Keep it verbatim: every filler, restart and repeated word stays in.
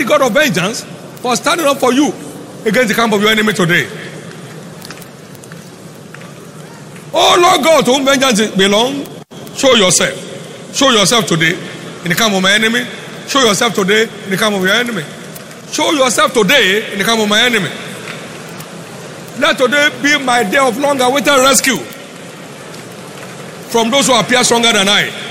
the God of vengeance for standing up for you against the camp of your enemy today. Oh Lord God, to whom vengeance belongs, show yourself. Show yourself today in the camp of my enemy. Show yourself today in the camp of your enemy. Show yourself today in the camp of my enemy. Let today be my day of long awaited rescue from those who appear stronger than I.